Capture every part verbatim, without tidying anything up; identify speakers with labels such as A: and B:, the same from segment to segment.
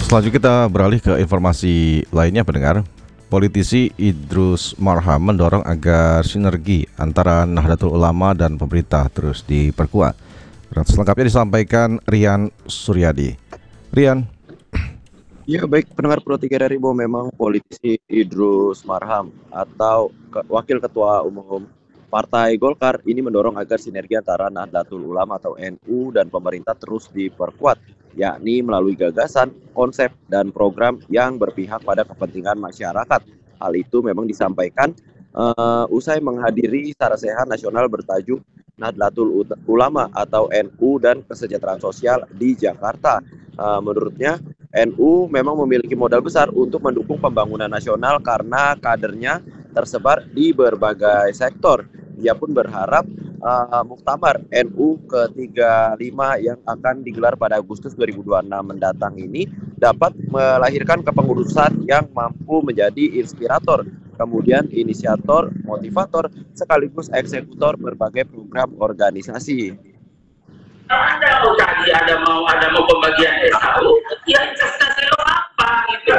A: Selanjutnya kita beralih ke informasi lainnya pendengar. Politisi Idrus Marham mendorong agar sinergi antara Nahdlatul Ulama dan pemerintah terus diperkuat. Selengkapnya disampaikan Rian Suryadi. Rian.
B: Ya baik pendengar Pro tiga dari bahwa memang politisi Idrus Marham atau ke, Wakil Ketua Umum Partai Golkar ini mendorong agar sinergi antara Nahdlatul Ulama atau N U dan pemerintah terus diperkuat, yakni melalui gagasan, konsep, dan program yang berpihak pada kepentingan masyarakat. Hal itu memang disampaikan uh, usai menghadiri Sarasehan Nasional bertajuk Nahdlatul Ulama atau N U dan Kesejahteraan Sosial di Jakarta. Uh, menurutnya N U memang memiliki modal besar untuk mendukung pembangunan nasional karena kadernya tersebar di berbagai sektor. Ia pun berharap uh, Muktamar N U ke tiga puluh lima yang akan digelar pada Agustus dua ribu dua puluh enam mendatang ini dapat melahirkan kepengurusan yang mampu menjadi inspirator, kemudian inisiator, motivator, sekaligus eksekutor berbagai program organisasi.
C: Anda mau tadi ada mau ada mau pembagian S A U, ya investasi lo apa gitu.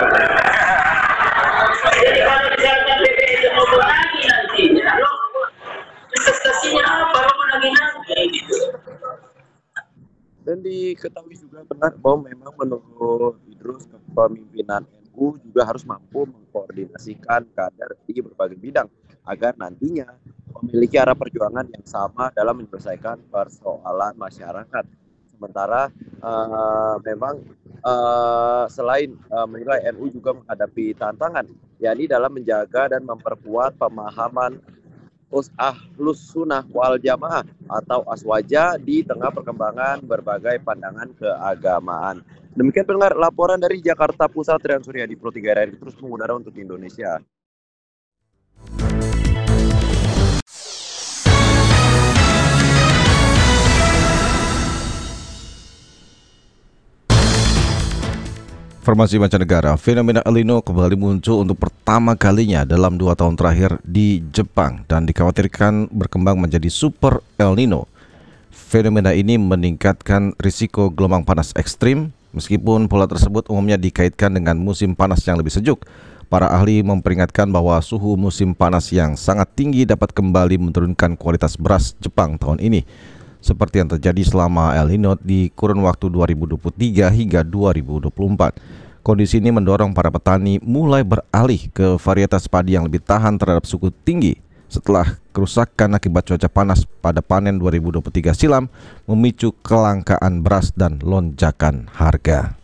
C: Jadi kalau misalkan B P S mau menagi nantinya, lo investasinya apa? Lo menagi-nagi gitu.
B: Dan diketahui juga benar bahwa memang menurut Idrus kepemimpinan N U juga harus mampu mengkoordinasikan kader di berbagai bidang agar nantinya memiliki arah perjuangan yang sama dalam menyelesaikan persoalan masyarakat. Sementara uh, memang uh, selain uh, menilai N U juga menghadapi tantangan, yakni dalam menjaga dan memperkuat pemahaman Ahlus Sunnah wal Jamaah atau Aswaja di tengah perkembangan berbagai pandangan keagamaan. Demikian pendengar laporan dari Jakarta Pusat, Rian Suryadi, Pro tiga R I terus mengudara untuk Indonesia.
A: Informasi mancanegara, fenomena El Nino kembali muncul untuk pertama kalinya dalam dua tahun terakhir di Jepang dan dikhawatirkan berkembang menjadi super El Nino. Fenomena ini meningkatkan risiko gelombang panas ekstrim, meskipun pola tersebut umumnya dikaitkan dengan musim panas yang lebih sejuk. Para ahli memperingatkan bahwa suhu musim panas yang sangat tinggi dapat kembali menurunkan kualitas beras Jepang tahun ini, seperti yang terjadi selama El Nino di kurun waktu dua ribu dua puluh tiga hingga dua ribu dua puluh empat. Kondisi ini mendorong para petani mulai beralih ke varietas padi yang lebih tahan terhadap suhu tinggi setelah kerusakan akibat cuaca panas pada panen dua ribu dua puluh tiga silam memicu kelangkaan beras dan lonjakan harga.